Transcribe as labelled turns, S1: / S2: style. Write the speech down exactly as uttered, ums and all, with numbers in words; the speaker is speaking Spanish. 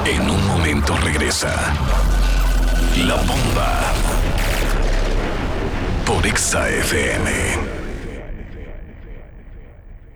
S1: En un momento regresa La Bomba por Exa F M.